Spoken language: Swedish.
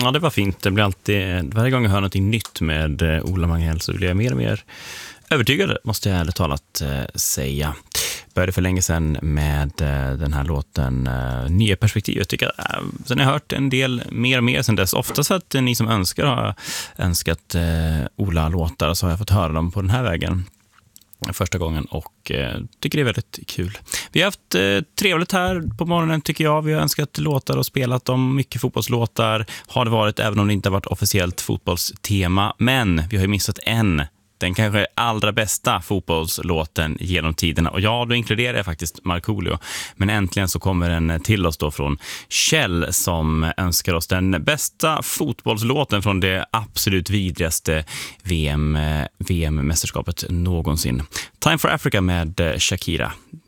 Ja, det var fint. Det blir alltid, varje gång jag hör något nytt med Ola Magnell så blir jag mer och mer övertygad, måste jag ärligt talat säga. Började för länge sedan med den här låten Nya perspektiv. Jag tycker sen har jag hört en del mer och mer sen dess. Ofta så att ni som har önskat Ola-låtar, så har jag fått höra dem på den här vägen första gången och tycker det är väldigt kul. Vi har haft trevligt här på morgonen, tycker jag. Vi har önskat låtar och spelat om mycket fotbollslåtar. Har det varit, även om det inte har varit officiellt fotbollstema. Men vi har ju missat den kanske allra bästa fotbollslåten genom tiderna. Och ja, då inkluderar jag faktiskt Markoolio. Men äntligen så kommer den till oss då från Kjell, som önskar oss den bästa fotbollslåten från det absolut vidrigaste VM-mästerskapet någonsin. Time for Africa med Shakira.